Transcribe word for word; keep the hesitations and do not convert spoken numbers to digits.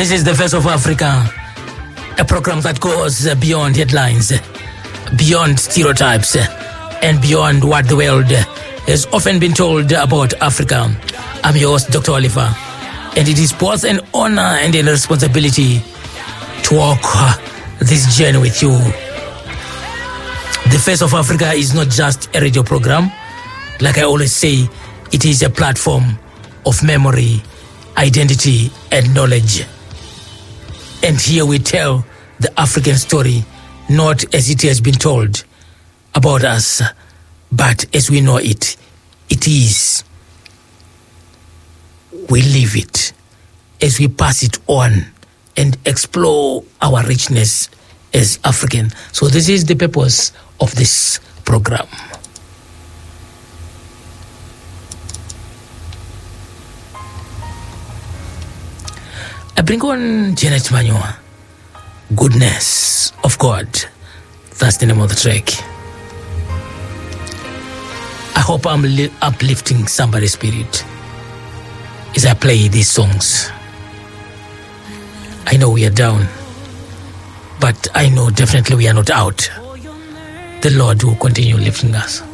This is the Face of Africa, a program that goes beyond headlines, beyond stereotypes, and beyond what the world has often been told about Africa. I'm your host, Doctor Oliver, and it is both an honor and a responsibility to walk this journey with you. The Face of Africa is not just a radio program. Like I always say, it is a platform of memory, identity, and knowledge. And here we tell the African story, not as it has been told about us, but as we know it. It is. We live it as we pass it on and explore our richness as African. So this is the purpose of this program. I bring on Janet Manua, Goodness of God. That's the name of the track. I hope I'm li- uplifting somebody's spirit as I play these songs. I know we are down, but I know definitely we are not out. The Lord will continue lifting us.